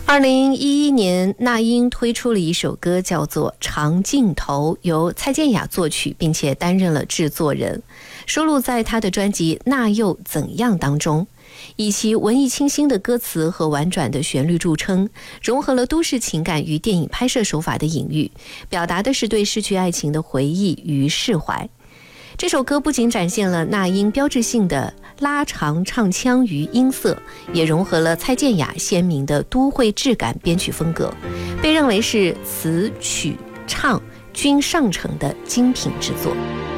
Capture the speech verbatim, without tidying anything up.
二零一一年，那英推出了一首歌，叫做《长镜头》，由蔡健雅作曲，并且担任了制作人，收录在她的专辑《那又怎样》当中。以其文艺清新的歌词和婉转的旋律著称，融合了都市情感与电影拍摄手法的隐喻，表达的是对逝去爱情的回忆与释怀。这首歌不仅展现了那英标志性的拉长唱腔与音色，也融合了蔡健雅鲜明的都会质感编曲风格，被认为是词曲唱均上乘的精品之作。